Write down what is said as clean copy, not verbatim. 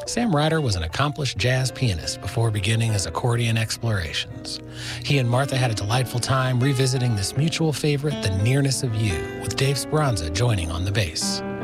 Sam Ryder was an accomplished jazz pianist before beginning his accordion explorations. He and Martha had a delightful time revisiting this mutual favorite, The Nearness of You, with Dave Speranza joining on the bass.